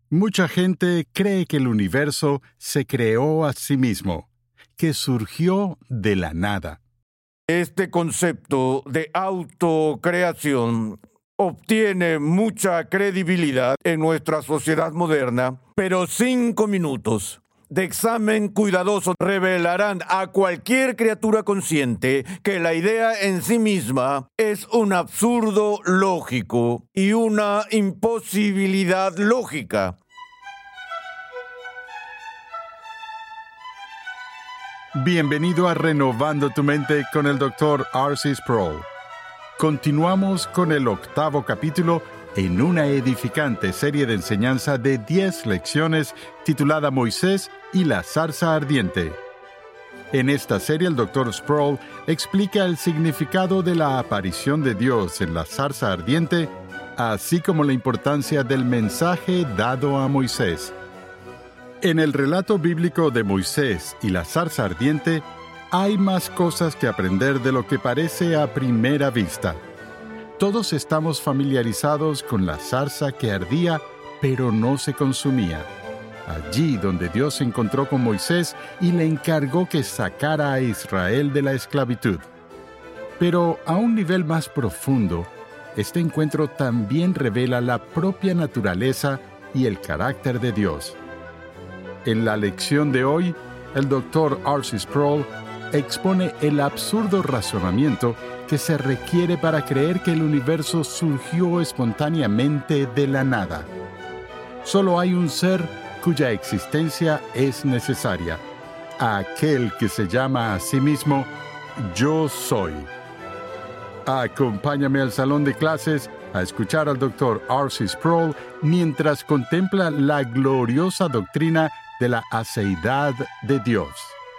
Mucha gente cree que el universo se creó a sí mismo, que surgió de la nada. Este concepto de autocreación obtiene mucha credibilidad en nuestra sociedad moderna, pero 5 minutos de examen cuidadoso revelarán a cualquier criatura consciente que la idea en sí misma es un absurdo lógico y una imposibilidad lógica. Bienvenido a Renovando tu Mente con el Dr. R.C. Sproul. Continuamos con el 8º capítulo en una edificante serie de enseñanza de 10 lecciones titulada Moisés y la zarza ardiente. En esta serie el Dr. Sproul explica el significado de la aparición de Dios en la zarza ardiente, así como la importancia del mensaje dado a Moisés. En el relato bíblico de Moisés y la zarza ardiente, hay más cosas que aprender de lo que parece a primera vista. Todos estamos familiarizados con la zarza que ardía, pero no se consumía. Allí donde Dios se encontró con Moisés y le encargó que sacara a Israel de la esclavitud. Pero a un nivel más profundo, este encuentro también revela la propia naturaleza y el carácter de Dios. En la lección de hoy, el Dr. R.C. Sproul expone el absurdo razonamiento que se requiere para creer que el universo surgió espontáneamente de la nada. Solo hay un ser cuya existencia es necesaria, aquel que se llama a sí mismo Yo Soy. Acompáñame al salón de clases a escuchar al Dr. R.C. Sproul mientras contempla la gloriosa doctrina de la aceidad de Dios.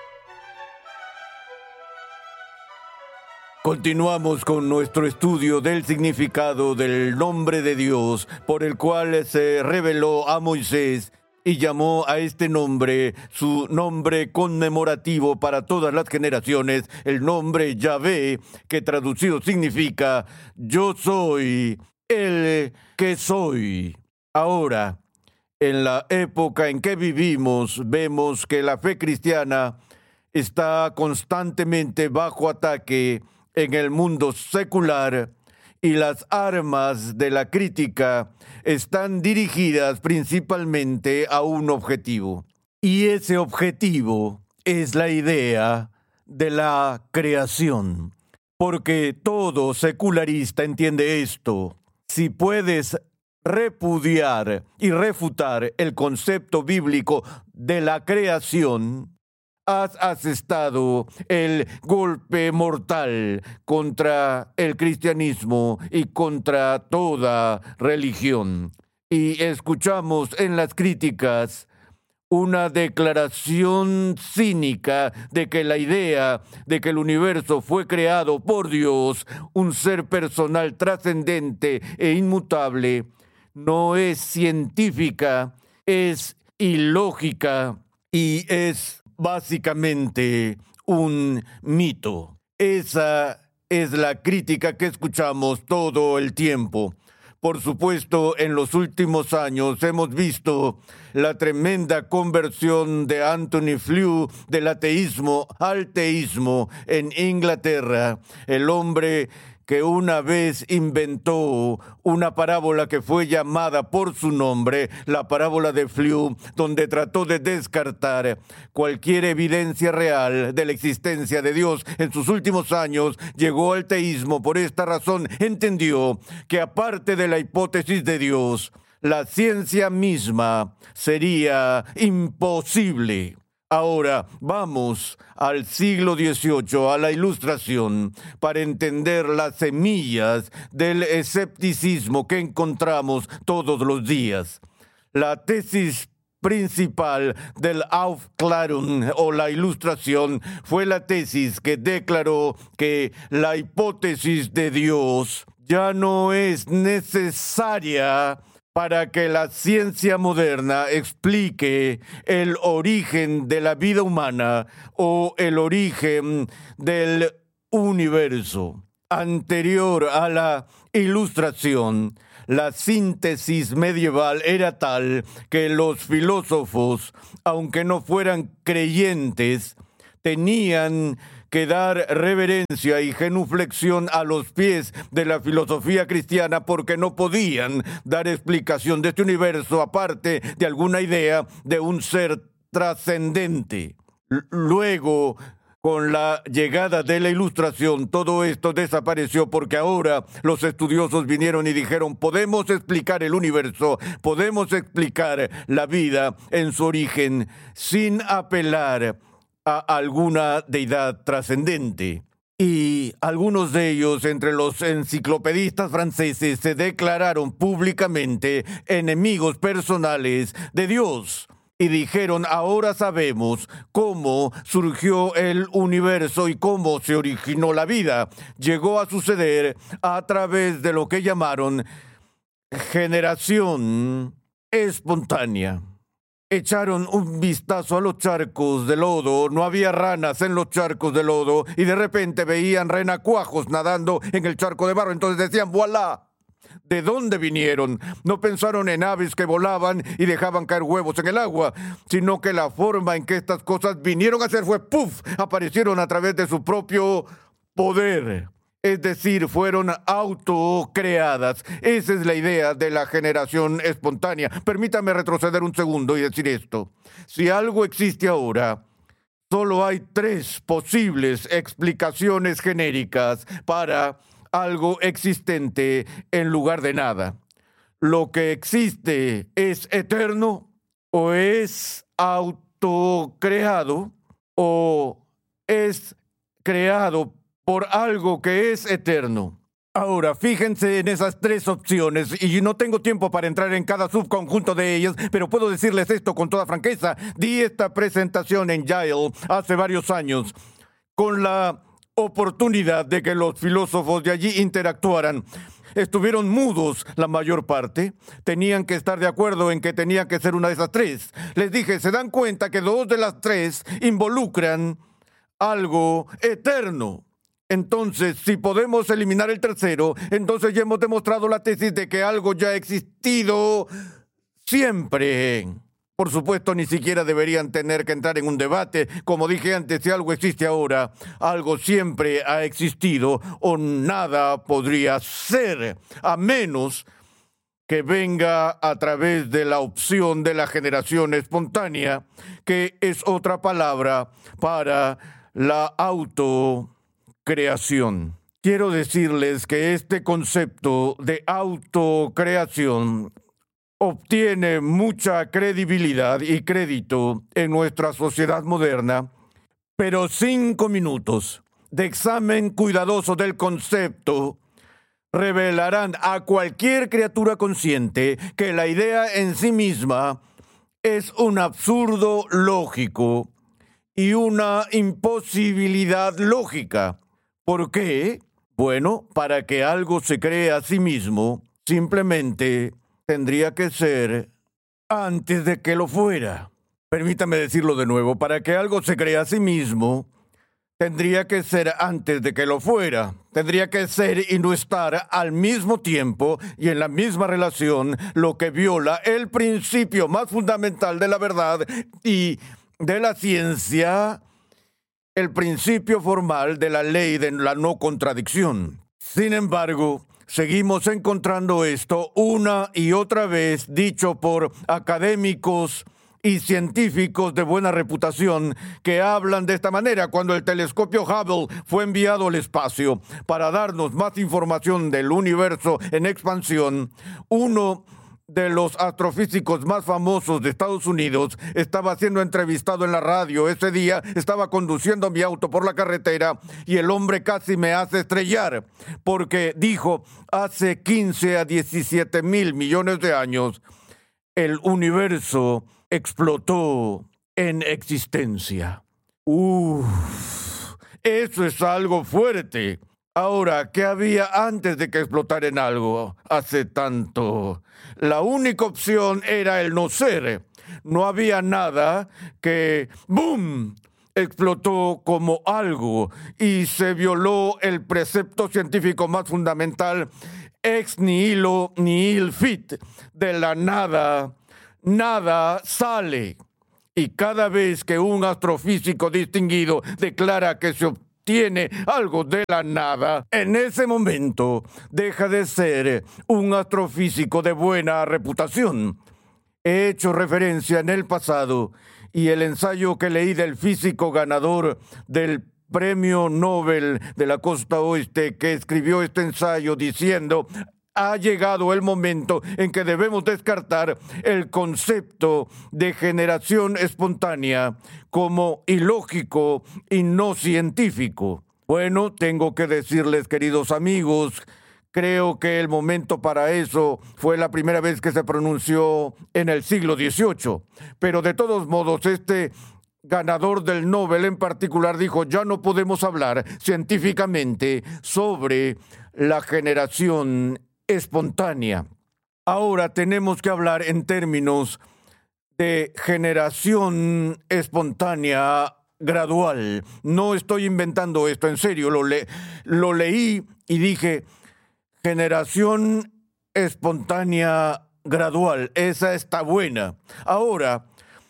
Continuamos con nuestro estudio del significado del nombre de Dios, por el cual se reveló a Moisés y llamó a este nombre, su nombre conmemorativo para todas las generaciones, el nombre Yahvé, que traducido significa Yo soy el que soy. Ahora, en la época en que vivimos, vemos que la fe cristiana está constantemente bajo ataque en el mundo secular y las armas de la crítica están dirigidas principalmente a un objetivo. Y ese objetivo es la idea de la creación. Porque todo secularista entiende esto. Si puedes repudiar y refutar el concepto bíblico de la creación, has asestado el golpe mortal contra el cristianismo y contra toda religión. Y escuchamos en las críticas una declaración cínica de que la idea de que el universo fue creado por Dios, un ser personal trascendente e inmutable, no es científica, es ilógica y es básicamente un mito. Esa es la crítica que escuchamos todo el tiempo. Por supuesto, en los últimos años hemos visto la tremenda conversión de Anthony Flew del ateísmo al teísmo en Inglaterra, el hombre que una vez inventó una parábola que fue llamada por su nombre, la parábola de Flew, donde trató de descartar cualquier evidencia real de la existencia de Dios. En sus últimos años llegó al teísmo. Por esta razón entendió que aparte de la hipótesis de Dios, la ciencia misma sería imposible. Ahora vamos al siglo XVIII, a la Ilustración, para entender las semillas del escepticismo que encontramos todos los días. La tesis principal del Aufklärung o la Ilustración fue la tesis que declaró que la hipótesis de Dios ya no es necesaria para que la ciencia moderna explique el origen de la vida humana o el origen del universo. Anterior a la Ilustración, la síntesis medieval era tal que los filósofos, aunque no fueran creyentes, tenían que dar reverencia y genuflexión a los pies de la filosofía cristiana porque no podían dar explicación de este universo aparte de alguna idea de un ser trascendente. Luego, con la llegada de la Ilustración, todo esto desapareció porque ahora los estudiosos vinieron y dijeron: podemos explicar el universo, podemos explicar la vida en su origen sin apelar a alguna deidad trascendente. Y algunos de ellos, entre los enciclopedistas franceses, se declararon públicamente enemigos personales de Dios. Y dijeron: ahora sabemos cómo surgió el universo y cómo se originó la vida. Llegó a suceder a través de lo que llamaron generación espontánea. Echaron un vistazo a los charcos de lodo, no había ranas en los charcos de lodo, y de repente veían renacuajos nadando en el charco de barro. Entonces decían: ¡voilá! ¿De dónde vinieron? No pensaron en aves que volaban y dejaban caer huevos en el agua, sino que la forma en que estas cosas vinieron a ser fue ¡puf! Aparecieron a través de su propio poder. Es decir, fueron autocreadas. Esa es la idea de la generación espontánea. Permítame retroceder un segundo y decir esto. Si algo existe ahora, solo hay 3 posibles explicaciones genéricas para algo existente en lugar de nada. Lo que existe es eterno, o es autocreado, o es creado por algo que es eterno. Ahora, fíjense en esas 3 opciones, y no tengo tiempo para entrar en cada subconjunto de ellas, pero puedo decirles esto con toda franqueza. Di esta presentación en Yale hace varios años, con la oportunidad de que los filósofos de allí interactuaran. Estuvieron mudos la mayor parte. Tenían que estar de acuerdo en que tenía que ser una de esas 3. Les dije: ¿se dan cuenta que 2 de las 3 involucran algo eterno? Entonces, si podemos eliminar el tercero, entonces ya hemos demostrado la tesis de que algo ya ha existido siempre. Por supuesto, ni siquiera deberían tener que entrar en un debate. Como dije antes, si algo existe ahora, algo siempre ha existido o nada podría ser, a menos que venga a través de la opción de la generación espontánea, que es otra palabra para la autocreación. Quiero decirles que este concepto de autocreación obtiene mucha credibilidad y crédito en nuestra sociedad moderna, pero 5 minutos de examen cuidadoso del concepto revelarán a cualquier criatura consciente que la idea en sí misma es un absurdo lógico y una imposibilidad lógica. ¿Por qué? Bueno, para que algo se cree a sí mismo, simplemente tendría que ser antes de que lo fuera. Permítame decirlo de nuevo: para que algo se crea a sí mismo, tendría que ser antes de que lo fuera. Tendría que ser y no estar al mismo tiempo y en la misma relación, lo que viola el principio más fundamental de la verdad y de la ciencia, el principio formal de la ley de la no contradicción. Sin embargo, seguimos encontrando esto una y otra vez dicho por académicos y científicos de buena reputación que hablan de esta manera. Cuando el telescopio Hubble fue enviado al espacio para darnos más información del universo en expansión, uno de los astrofísicos más famosos de Estados Unidos estaba siendo entrevistado en la radio. Ese día estaba conduciendo mi auto por la carretera y el hombre casi me hace estrellar porque dijo: hace 15 a 17 mil millones de años el universo explotó en existencia. Eso es algo fuerte. Ahora, ¿qué había antes de que explotara en algo hace tanto? La única opción era el no ser. No había nada que ¡boom! Explotó como algo y se violó el precepto científico más fundamental ex nihilo nihil fit, de la nada, nada sale. Y cada vez que un astrofísico distinguido declara que se obtiene algo de la nada, en ese momento deja de ser un astrofísico de buena reputación. He hecho referencia en el pasado y el ensayo que leí del físico ganador del Premio Nobel de la Costa Oeste, que escribió este ensayo diciendo: ha llegado el momento en que debemos descartar el concepto de generación espontánea como ilógico y no científico. Bueno, tengo que decirles, queridos amigos, creo que el momento para eso fue la primera vez que se pronunció en el siglo XVIII. Pero de todos modos, este ganador del Nobel en particular dijo: ya no podemos hablar científicamente sobre la generación espontánea. Ahora tenemos que hablar en términos de generación espontánea gradual. No estoy inventando esto, en serio, lo leí y dije: generación espontánea gradual, esa está buena. Ahora,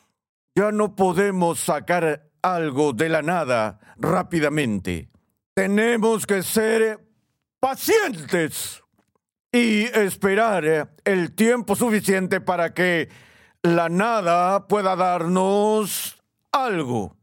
ya no podemos sacar algo de la nada rápidamente. Tenemos que ser pacientes y esperar el tiempo suficiente para que la nada pueda darnos algo.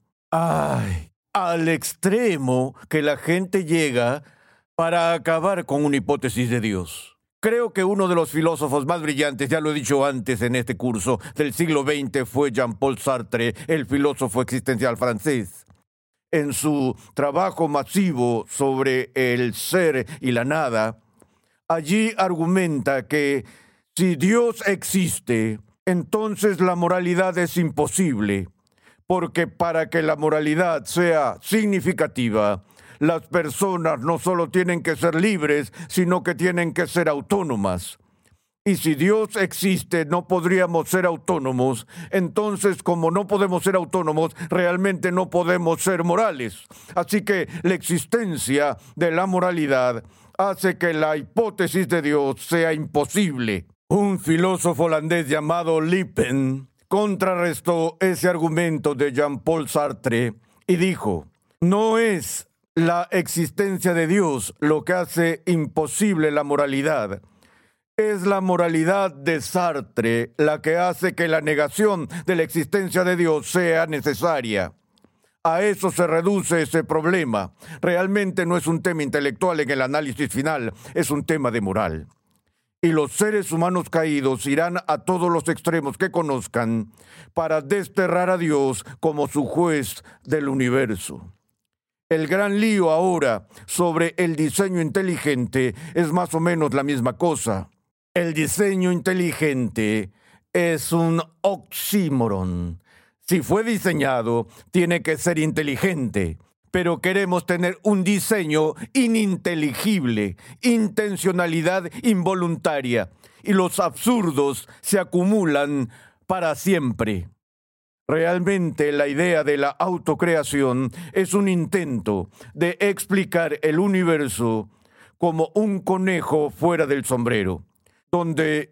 Ay, al extremo que la gente llega para acabar con una hipótesis de Dios. Creo que uno de los filósofos más brillantes, ya lo he dicho antes en este curso, del siglo XX fue Jean-Paul Sartre, el filósofo existencial francés. En su trabajo masivo sobre el ser y la nada, allí argumenta que si Dios existe, entonces la moralidad es imposible, porque para que la moralidad sea significativa, las personas no solo tienen que ser libres, sino que tienen que ser autónomas. Y si Dios existe, no podríamos ser autónomos. Entonces, como no podemos ser autónomos, realmente no podemos ser morales. Así que la existencia de la moralidad hace que la hipótesis de Dios sea imposible. Un filósofo holandés llamado Lippen contrarrestó ese argumento de Jean-Paul Sartre y dijo: no es la existencia de Dios lo que hace imposible la moralidad. Es la moralidad de Sartre la que hace que la negación de la existencia de Dios sea necesaria. A eso se reduce ese problema. Realmente no es un tema intelectual en el análisis final, es un tema de moral. Y los seres humanos caídos irán a todos los extremos que conozcan para desterrar a Dios como su juez del universo. El gran lío ahora sobre el diseño inteligente es más o menos la misma cosa. El diseño inteligente es un oxímoron. Si fue diseñado, tiene que ser inteligente. Pero queremos tener un diseño ininteligible, intencionalidad involuntaria, y los absurdos se acumulan para siempre. Realmente la idea de la autocreación es un intento de explicar el universo como un conejo fuera del sombrero, donde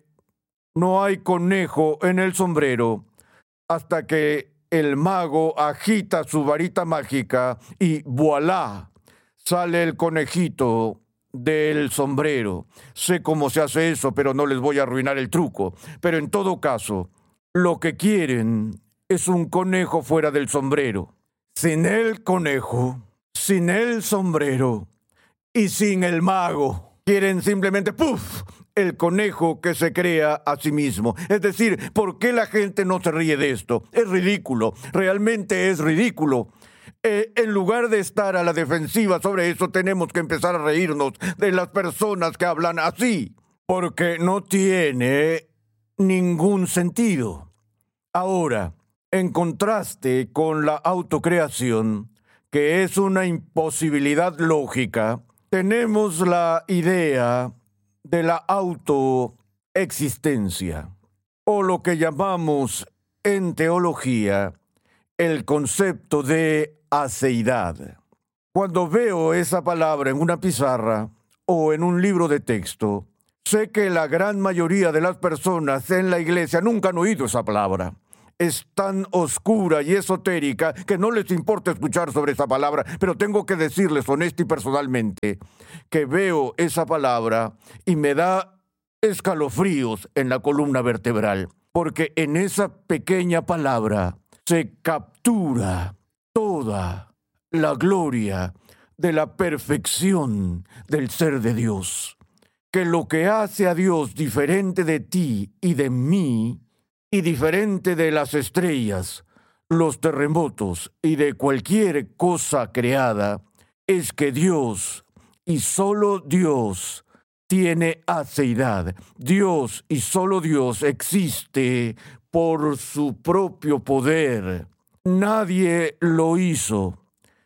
no hay conejo en el sombrero hasta que el mago agita su varita mágica y ¡voilá! Sale el conejito del sombrero. Sé cómo se hace eso, pero no les voy a arruinar el truco. Pero en todo caso, lo que quieren es un conejo fuera del sombrero. Sin el conejo, sin el sombrero y sin el mago. Quieren simplemente ¡puf! El conejo que se crea a sí mismo. Es decir, ¿por qué la gente no se ríe de esto? Es ridículo, realmente es ridículo. En lugar de estar a la defensiva sobre eso, tenemos que empezar a reírnos de las personas que hablan así, porque no tiene ningún sentido. Ahora, en contraste con la autocreación, que es una imposibilidad lógica, tenemos la idea de la autoexistencia, o lo que llamamos en teología el concepto de aceidad. Cuando veo esa palabra en una pizarra o en un libro de texto, Sé que la gran mayoría de las personas en la iglesia nunca han oído esa palabra. Es tan oscura y esotérica que no les importa escuchar sobre esa palabra, pero tengo que decirles honesta y personalmente que veo esa palabra y me da escalofríos en la columna vertebral, porque en esa pequeña palabra se captura toda la gloria de la perfección del ser de Dios. Que lo que hace a Dios diferente de ti y de mí, y diferente de las estrellas, los terremotos y de cualquier cosa creada, es que Dios, y solo Dios, tiene aceidad. Dios y solo Dios existe por su propio poder. Nadie lo hizo,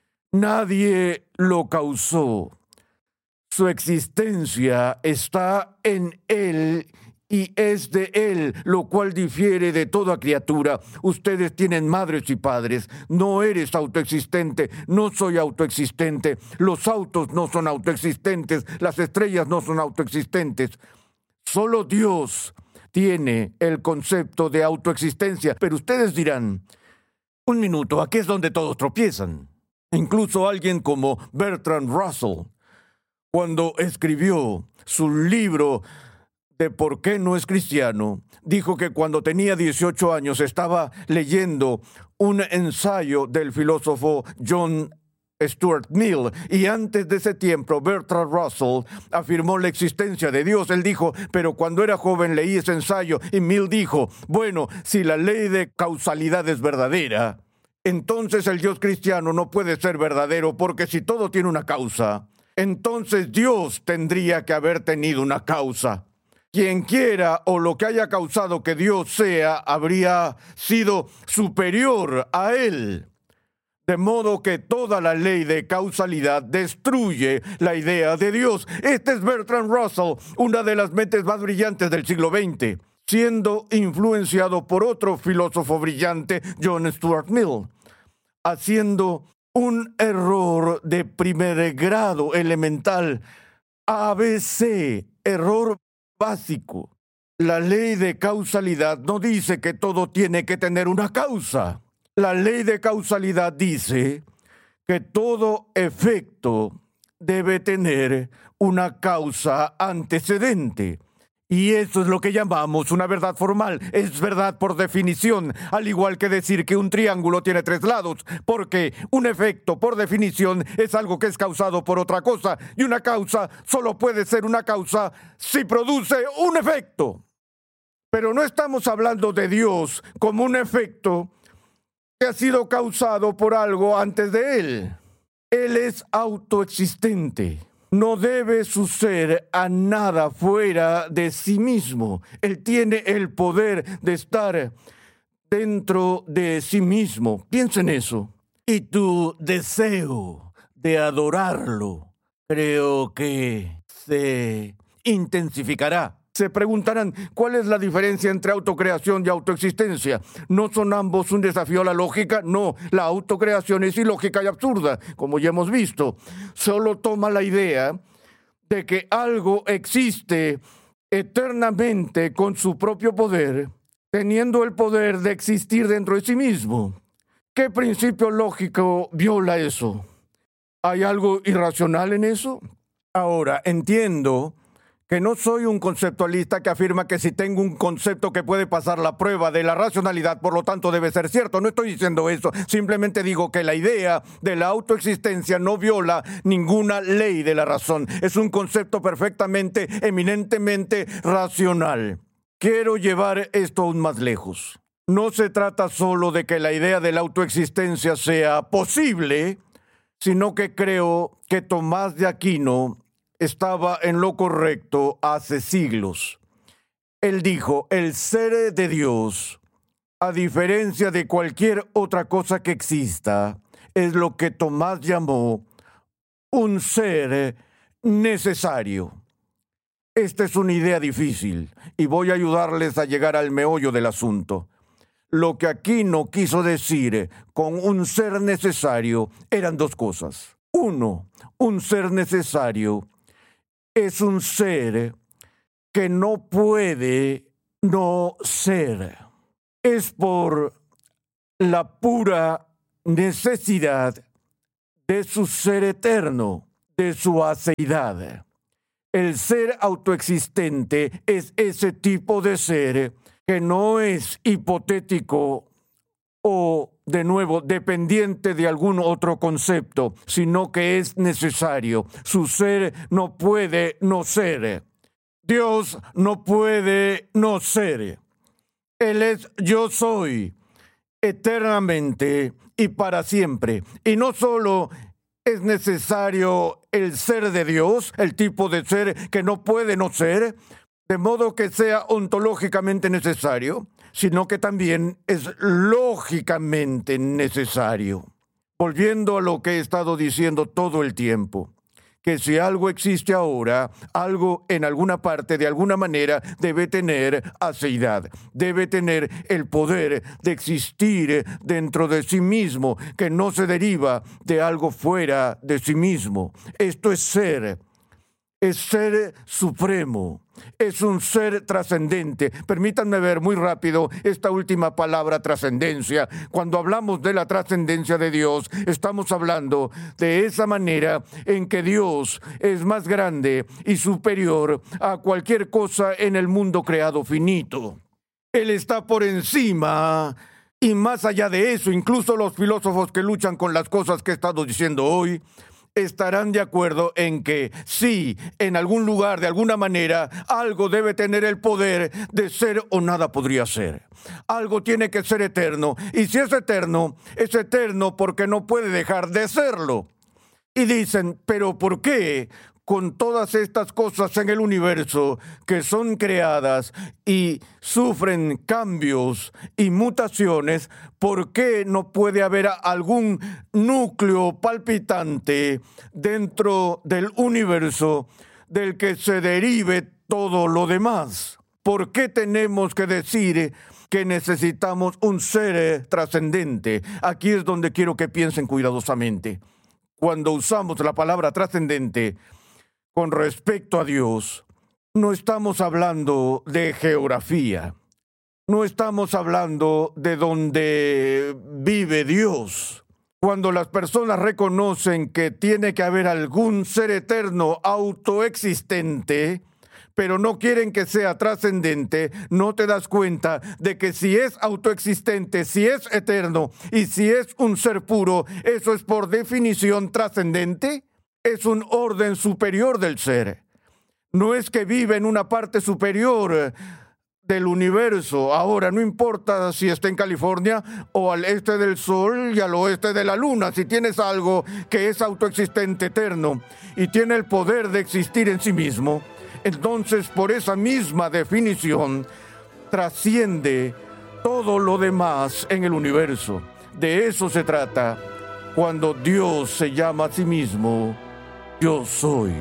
nadie lo causó. Su existencia está en Él y es de Él, lo cual difiere de toda criatura. Ustedes tienen madres y padres. No eres autoexistente, no soy autoexistente. Los autos no son autoexistentes, las estrellas no son autoexistentes. Solo Dios tiene el concepto de autoexistencia. Pero ustedes dirán, un minuto, aquí es donde todos tropiezan. Incluso alguien como Bertrand Russell, cuando escribió su libro de por qué no es cristiano, dijo que cuando tenía 18 años estaba leyendo un ensayo del filósofo John Stuart Mill, y antes de ese tiempo Bertrand Russell afirmó la existencia de Dios. Él dijo, pero cuando era joven leí ese ensayo y Mill dijo, bueno, si la ley de causalidad es verdadera, entonces el Dios cristiano no puede ser verdadero, porque si todo tiene una causa, entonces Dios tendría que haber tenido una causa. Quien quiera o lo que haya causado que Dios sea habría sido superior a Él. De modo que toda la ley de causalidad destruye la idea de Dios. Este es Bertrand Russell, una de las mentes más brillantes del siglo XX, siendo influenciado por otro filósofo brillante, John Stuart Mill, haciendo un error de primer grado elemental, ABC, error básico. La ley de causalidad no dice que todo tiene que tener una causa. La ley de causalidad dice que todo efecto debe tener una causa antecedente. Y eso es lo que llamamos una verdad formal. Es verdad por definición, al igual que decir que un triángulo tiene 3 lados, porque un efecto, por definición, es algo que es causado por otra cosa, y una causa solo puede ser una causa si produce un efecto. Pero no estamos hablando de Dios como un efecto que ha sido causado por algo antes de Él. Él es autoexistente. No debe su ser a nada fuera de sí mismo. Él tiene el poder de estar dentro de sí mismo. Piensa en eso. Y tu deseo de adorarlo, creo que se intensificará. Se preguntarán, ¿cuál es la diferencia entre autocreación y autoexistencia? ¿No son ambos un desafío a la lógica? No, la autocreación es ilógica y absurda, como ya hemos visto. Solo toma la idea de que algo existe eternamente con su propio poder, teniendo el poder de existir dentro de sí mismo. ¿Qué principio lógico viola eso? ¿Hay algo irracional en eso? Ahora, entiendo que no soy un conceptualista que afirma que si tengo un concepto que puede pasar la prueba de la racionalidad, por lo tanto debe ser cierto. No estoy diciendo eso. Simplemente digo que la idea de la autoexistencia no viola ninguna ley de la razón. Es un concepto perfectamente, eminentemente racional. Quiero llevar esto aún más lejos. No se trata solo de que la idea de la autoexistencia sea posible, sino que creo que Tomás de Aquino estaba en lo correcto hace siglos. Él dijo, el ser de Dios, a diferencia de cualquier otra cosa que exista, es lo que Tomás llamó un ser necesario. Esta es una idea difícil y voy a ayudarles a llegar al meollo del asunto. Lo que Aquino quiso decir con un ser necesario eran 2 cosas. 1, un ser necesario es un ser que no puede no ser. Es por la pura necesidad de su ser eterno, de su aceidad. El ser autoexistente es ese tipo de ser que no es hipotético o, de nuevo, dependiente de algún otro concepto, sino que es necesario. Su ser no puede no ser. Dios no puede no ser. Él es yo soy, eternamente y para siempre. Y no solo es necesario el ser de Dios, el tipo de ser que no puede no ser, de modo que sea ontológicamente necesario, sino que también es lógicamente necesario. Volviendo a lo que he estado diciendo todo el tiempo, que si algo existe ahora, algo en alguna parte, de alguna manera, debe tener aceidad, debe tener el poder de existir dentro de sí mismo, que no se deriva de algo fuera de sí mismo. Esto es ser supremo, es un ser trascendente. Permítanme ver muy rápido esta última palabra, trascendencia. Cuando hablamos de la trascendencia de Dios, estamos hablando de esa manera en que Dios es más grande y superior a cualquier cosa en el mundo creado finito. Él está por encima. Y más allá de eso, incluso los filósofos que luchan con las cosas que he estado diciendo hoy estarán de acuerdo en que sí, en algún lugar, de alguna manera, algo debe tener el poder de ser o nada podría ser. Algo tiene que ser eterno, y si es eterno porque no puede dejar de serlo. Y dicen, ¿pero por qué? Con todas estas cosas en el universo que son creadas y sufren cambios y mutaciones, ¿por qué no puede haber algún núcleo palpitante dentro del universo del que se derive todo lo demás? ¿Por qué tenemos que decir que necesitamos un ser trascendente? Aquí es donde quiero que piensen cuidadosamente. Cuando usamos la palabra trascendente con respecto a Dios, no estamos hablando de geografía, no estamos hablando de dónde vive Dios. Cuando las personas reconocen que tiene que haber algún ser eterno autoexistente, pero no quieren que sea trascendente, no te das cuenta de que si es autoexistente, si es eterno y si es un ser puro, eso es por definición trascendente. Es un orden superior del ser. No es que vive en una parte superior del universo. Ahora, no importa si está en California o al este del sol y al oeste de la luna. Si tienes algo que es autoexistente, eterno, y tiene el poder de existir en sí mismo, entonces, por esa misma definición, trasciende todo lo demás en el universo. De eso se trata cuando Dios se llama a sí mismo Yo soy.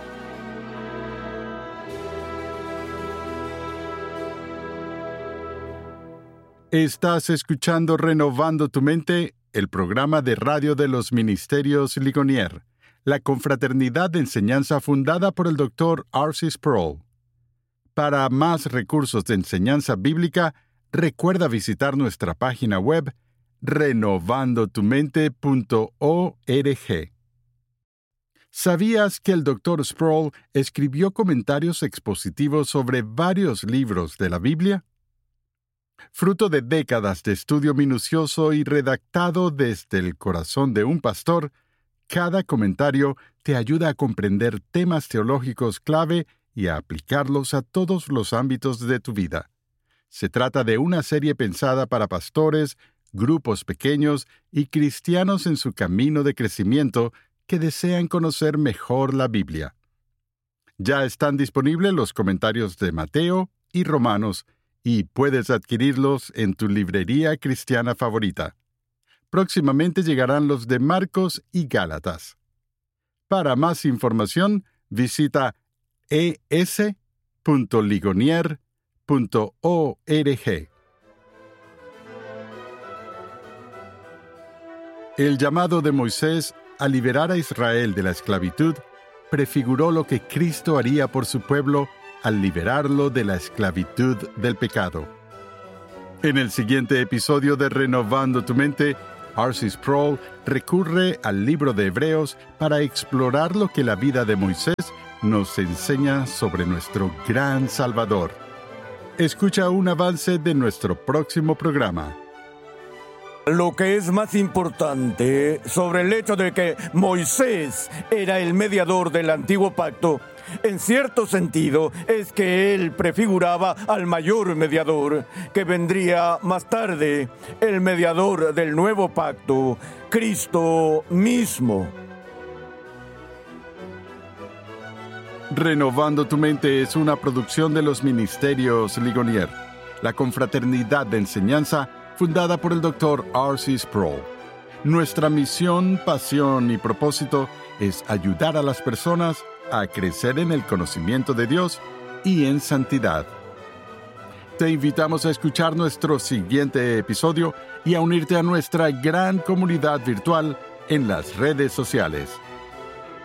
Estás escuchando Renovando tu Mente, el programa de radio de los Ministerios Ligonier, la confraternidad de enseñanza fundada por el Dr. R.C. Sproul. Para más recursos de enseñanza bíblica, recuerda visitar nuestra página web renovandotumente.org. ¿Sabías que el Dr. Sproul escribió comentarios expositivos sobre varios libros de la Biblia? Fruto de décadas de estudio minucioso y redactado desde el corazón de un pastor, cada comentario te ayuda a comprender temas teológicos clave y a aplicarlos a todos los ámbitos de tu vida. Se trata de una serie pensada para pastores, grupos pequeños y cristianos en su camino de crecimiento que desean conocer mejor la Biblia. Ya están disponibles los comentarios de Mateo y Romanos y puedes adquirirlos en tu librería cristiana favorita. Próximamente llegarán los de Marcos y Gálatas. Para más información, visita es.ligonier.org. El llamado de Moisés a liberar a Israel de la esclavitud prefiguró lo que Cristo haría por su pueblo al liberarlo de la esclavitud del pecado. En el siguiente episodio de Renovando tu Mente, R.C. Sproul recurre al libro de Hebreos para explorar lo que la vida de Moisés nos enseña sobre nuestro gran Salvador. Escucha un avance de nuestro próximo programa. Lo que es más importante sobre el hecho de que Moisés era el mediador del antiguo pacto, en cierto sentido, es que él prefiguraba al mayor mediador, que vendría más tarde, el mediador del nuevo pacto, Cristo mismo. Renovando tu Mente es una producción de los Ministerios Ligonier, la confraternidad de enseñanza fundada por el Dr. R.C. Sproul. Nuestra misión, pasión y propósito es ayudar a las personas a crecer en el conocimiento de Dios y en santidad. Te invitamos a escuchar nuestro siguiente episodio y a unirte a nuestra gran comunidad virtual en las redes sociales.